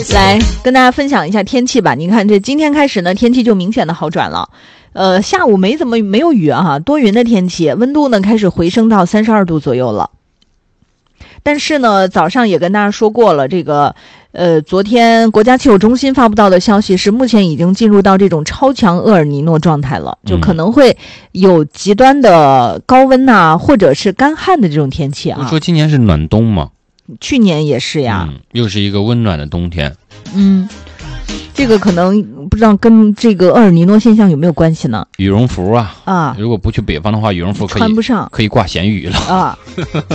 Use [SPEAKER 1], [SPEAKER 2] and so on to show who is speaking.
[SPEAKER 1] 来跟大家分享一下天气吧。你看这今天开始呢，天气就明显的好转了。下午没有雨啊，多云的天气，温度呢开始回升到32度左右了。但是呢，早上也跟大家说过了，这个昨天国家气象中心发布到的消息是，目前已经进入到这种超强厄尔尼诺状态了，就可能会有极端的高温呐，或者是干旱的这种天气啊。
[SPEAKER 2] 不说今年是暖冬吗？
[SPEAKER 1] 去年也是呀。
[SPEAKER 2] 又是一个温暖的冬天。
[SPEAKER 1] 这个可能不知道跟这个厄尔尼诺现象有没有关系呢？
[SPEAKER 2] 羽绒服啊，如果不去北方的话，羽绒服
[SPEAKER 1] 穿不上，
[SPEAKER 2] 可以挂咸鱼了
[SPEAKER 1] 啊。